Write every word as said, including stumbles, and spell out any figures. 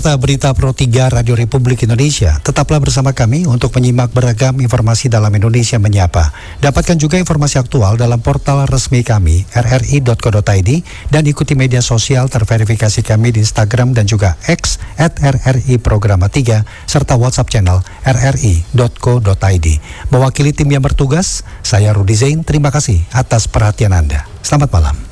Berita Pro tiga Radio Republik Indonesia. Tetaplah bersama kami untuk menyimak beragam informasi dalam Indonesia Menyapa. Dapatkan juga informasi aktual dalam portal resmi kami r r i dot co dot i d dan ikuti media sosial terverifikasi kami di Instagram dan juga X at r r i programa tiga serta WhatsApp channel r r i dot co dot i d. Mewakili tim yang bertugas, saya Rudi Zain. Terima kasih atas perhatian Anda. Selamat malam.